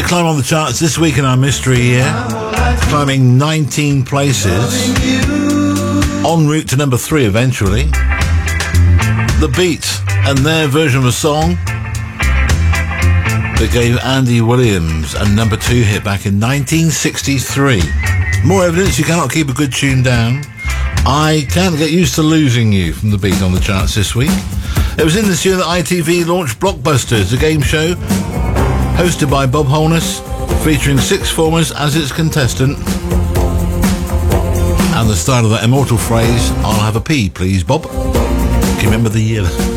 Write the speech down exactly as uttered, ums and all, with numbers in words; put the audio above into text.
climb on the charts this week in our mystery year, climbing nineteen places, en route to number three eventually. The Beat and their version of a song that gave Andy Williams a number two hit back in nineteen sixty-three. More evidence you cannot keep a good tune down. I Can't Get Used to Losing You from The Beat on the charts this week. It was in this year that I T V launched Blockbusters, a game show hosted by Bob Holness, featuring six formers as its contestant. And the start of that immortal phrase, "I'll have a pee, please, Bob." Can you remember the year?